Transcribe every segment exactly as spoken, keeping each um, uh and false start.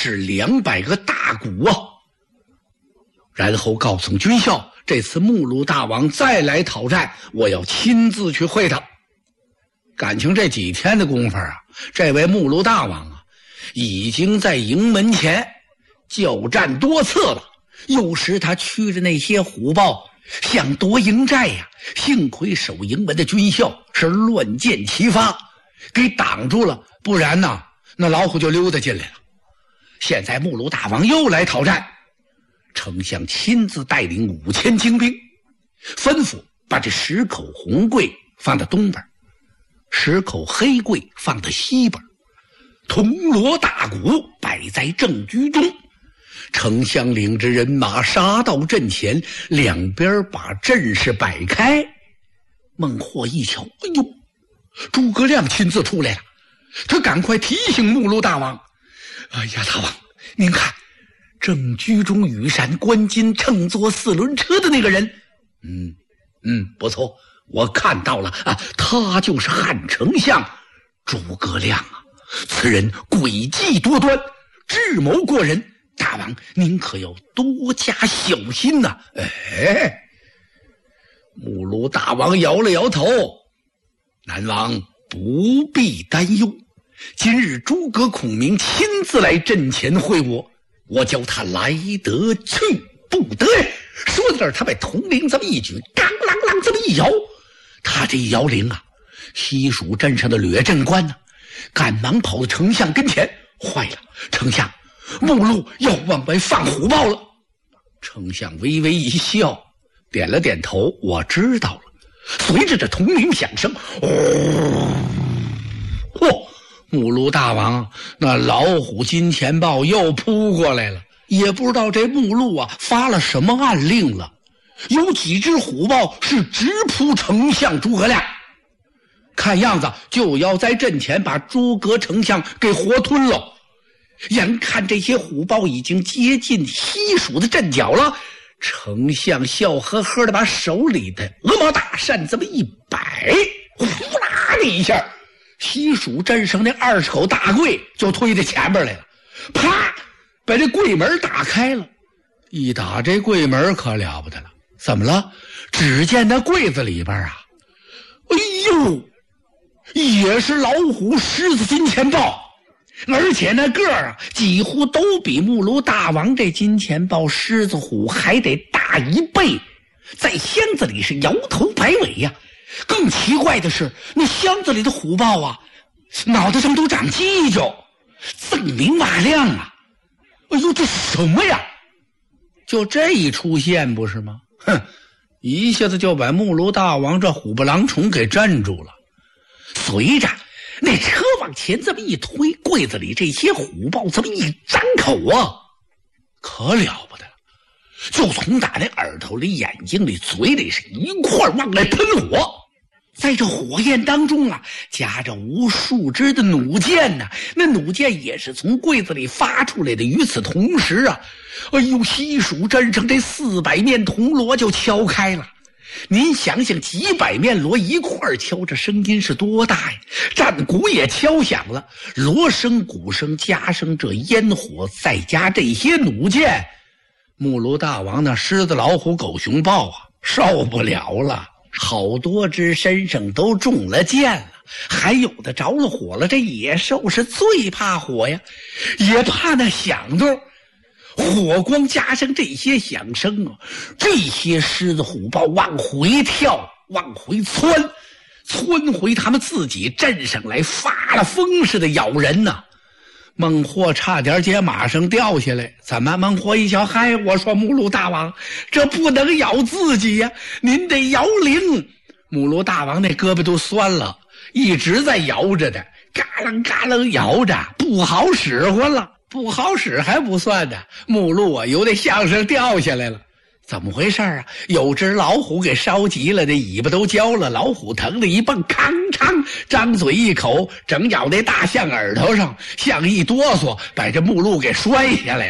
是两百个大鼓啊。然后告诉军校，这次目录大王再来讨战，我要亲自去会他。感情这几天的功夫啊，这位目录大王啊，已经在营门前交战多次了。有时他驱着那些虎豹想夺营寨呀、啊，幸亏守营门的军校是乱箭齐发，给挡住了，不然呢，那老虎就溜达进来了。现在目录大王又来讨战，丞相亲自带领五千精兵，吩咐把这十口红桂放到东边，十口黑桂放到西边，铜锣大鼓摆在正居中。丞相领着人马杀到阵前，两边把阵势摆开。孟获一瞧，哎呦，诸葛亮亲自出来了，他赶快提醒目录大王：哎呀，大王，您看正居中羽扇纶巾乘坐四轮车的那个人，嗯嗯，不错，我看到了啊，他就是汉丞相诸葛亮啊！此人诡计多端，智谋过人，大王您可要多加小心呐、啊！哎，目录大王摇了摇头，南王不必担忧，今日诸葛孔明亲自来阵前会我，我叫他来得去不得。说到这儿，他把铜铃这么一举，当啷啷这么一摇，他这一摇铃啊，西蜀镇上的掠阵官呢、啊，赶忙跑到丞相跟前，坏了，丞相，目录要往外放虎豹了。丞相微微一笑，点了点头，我知道了。随着这铜铃响声，哦，嚯！目录大王，那老虎金钱豹又扑过来了，也不知道这目录啊发了什么暗令了。有几只虎豹是直扑丞相诸葛亮，看样子就要在阵前把诸葛丞相给活吞了。眼看这些虎豹已经接近西蜀的阵脚了，丞相笑呵呵的把手里的鹅毛大扇这么一摆，呼啦的一下，西蜀镇上那二十口大柜就推到前边来了，啪，把这柜门打开了。一打这柜门可了不得了，怎么了？只见那柜子里边啊，哎呦，也是老虎、狮子、金钱豹，而且那个儿啊，几乎都比目录大王这金钱豹、狮子、虎还得大一倍，在箱子里是摇头摆尾呀、啊。更奇怪的是，那箱子里的虎豹啊，脑袋上都长犄角，锃明瓦亮啊！哎呦，这是什么呀？就这一出现不是吗？哼，一下子就把目录大王这虎不狼虫给镇住了。随着那车往前这么一推，柜子里这些虎豹这么一张口啊，可了不得了，就从打那耳朵里、眼睛里、嘴里是一块往外喷火。在这火焰当中啊，夹着无数支的弩箭呐、啊，那弩箭也是从柜子里发出来的。与此同时啊，哎呦，西蜀镇上这四百面铜锣就敲开了。您想想，几百面锣一块敲，这声音是多大呀？战鼓也敲响了，锣声、鼓声加上这烟火，再加这些弩箭，目录大王那狮子、老虎、狗、熊、豹啊，受不了了。好多只身上都中了箭了，还有的着了火了。这野兽是最怕火呀，也怕那响动。火光加上这些响声啊，这些狮子虎豹往回跳，往回窜，窜回他们自己镇上来，发了疯似的咬人呐、啊。孟获差点接马上掉下来。怎么？孟获一瞧，嗨，我说目录大王，这不能咬自己呀、啊，您得摇铃。目录大王那胳膊都酸了，一直在摇着的，嘎楞嘎楞摇着，不好使唤了，不好使还不算的，目录啊由那项上掉下来了。怎么回事啊？有只老虎给烧急了，这尾巴都焦了，老虎疼的一蹦，吭哧张嘴一口，整咬那大象耳朵上，象一哆嗦，把这目录给摔下来了。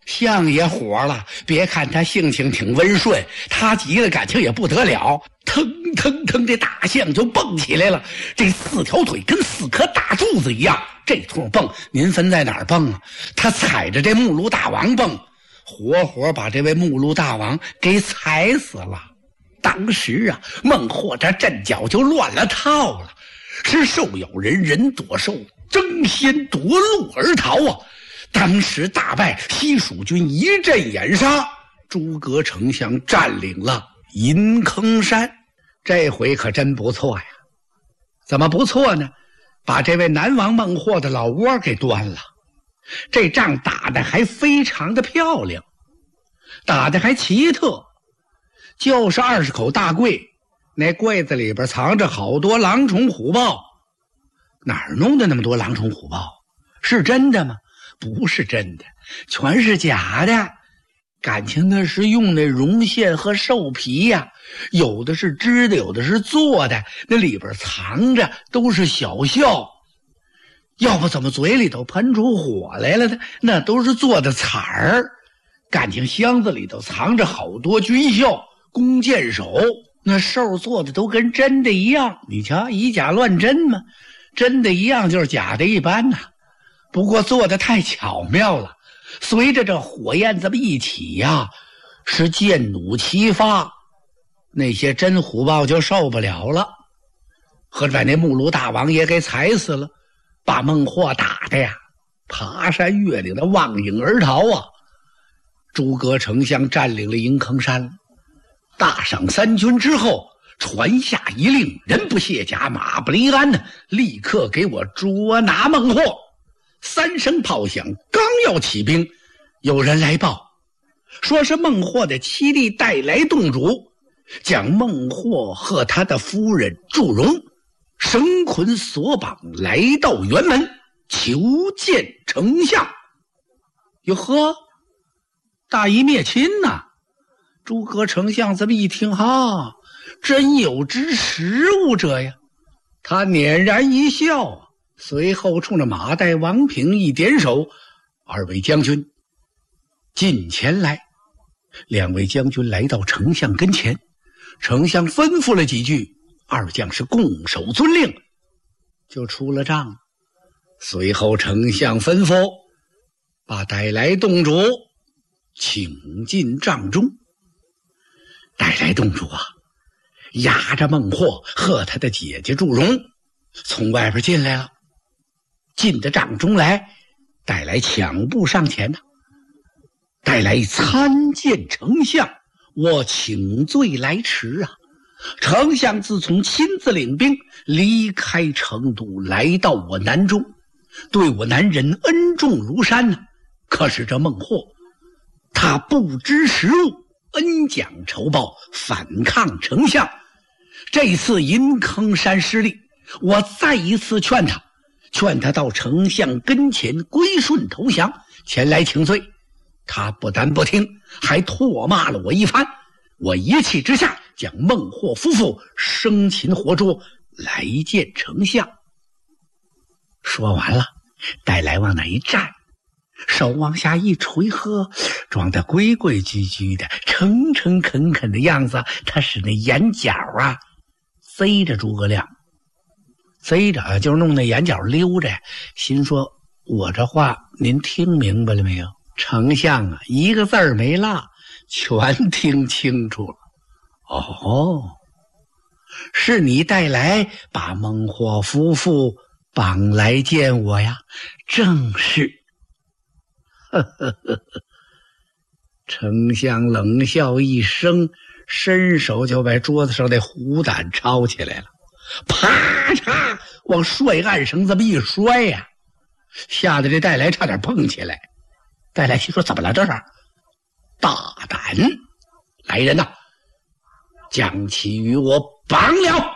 相也火了，别看他性情挺温顺，他急了感情也不得了，腾腾腾这大象就蹦起来了，这四条腿跟四颗大柱子一样，这通蹦您分在哪儿蹦啊？他踩着这木炉大王蹦，活活把这位木炉大王给踩死了。当时啊，孟获这阵脚就乱了套了，是兽咬人，人躲兽，争先夺路而逃啊！当时大败，西蜀军一阵掩杀，诸葛丞相占领了银坑山。这回可真不错呀！怎么不错呢？把这位南王孟获的老窝给端了。这仗打得还非常的漂亮，打得还奇特。就是二十口大柜，那柜子里边藏着好多狼虫虎豹。哪儿弄的那么多狼虫虎豹？是真的吗？不是真的，全是假的。感情那是用那绒线和兽皮呀、啊，有的是织的，有的是做的，那里边藏着都是小笑。要不怎么嘴里头喷出火来了呢？那都是做的彩儿。感情箱子里头藏着好多军校、弓箭手，那兽做的都跟真的一样。你瞧，以假乱真嘛，真的一样就是假的一般呐、啊。不过做的太巧妙了，随着这火焰这么一起呀、啊，是箭弩齐发，那些真虎豹就受不了了，合着把那木炉大王也给踩死了，把孟获打的呀，爬山越岭的望影而逃啊！诸葛丞相占领了银坑山，大赏三军之后，传下一令，人不卸甲，马不离鞍呢，立刻给我捉拿孟获。三声炮响，刚要起兵，有人来报，说是孟获的七弟带来洞主，将孟获和他的夫人祝融绳捆索绑，来到辕门求见丞相。哟呵，大义灭亲呐、啊！诸葛丞相这么一听，哈，真有之实务者呀！他佞然一笑啊，随后冲着马岱、王平一点手，二位将军近前来。两位将军来到丞相跟前，丞相吩咐了几句，二将是拱手遵令，就出了帐。随后丞相吩咐把带来洞主请进帐中。带来洞主啊，押着孟获和他的姐姐祝融从外边进来了。进到帐中来，带来抢步上前呐、啊。带来参见丞相，我请罪来迟啊！丞相自从亲自领兵离开成都，来到我南中，对我南人恩重如山呢、啊。可是这孟获，他不知时务，恩将仇报，反抗丞相。这次银坑山失利，我再一次劝他，劝他到丞相跟前归顺投降，前来请罪。他不但不听，还唾骂了我一番。我一气之下，将孟获夫妇生擒活捉，来见丞相。说完了，带来往那一站，手往下一垂，呵，装得规规矩矩的，诚诚恳恳的样子。他使那眼角啊塞着诸葛亮，塞着啊，就是弄那眼角溜着，心说我这话您听明白了没有？丞相啊，一个字儿没落，全听清楚了。哦，是你带来把孟获夫妇绑来见我呀？正是。呵呵呵呵。丞相冷笑一声，伸手就把桌子上的虎胆抄起来了，啪嚓往帅案上这么一摔呀、啊，吓得这带来差点碰起来。带来心说怎么了这是？大胆！来人呐，将其与我绑了！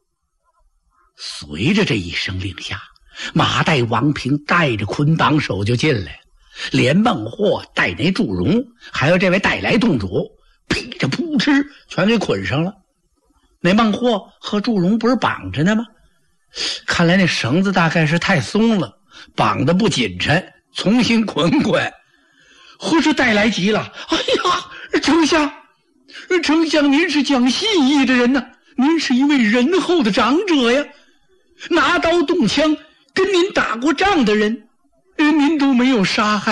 随着这一声令下，马岱、王平带着捆绑手就进来了，连孟获带那祝融还有这位带来洞主噼着扑哧全给捆上了。那孟获和祝融不是绑着呢吗？看来那绳子大概是太松了，绑得不紧抻，重新捆捆。 或是带来急了。哎呀，丞相，丞相您是讲信义的人呢，您是一位仁厚的长者呀，拿刀动枪跟您打过仗的人，您都没有杀害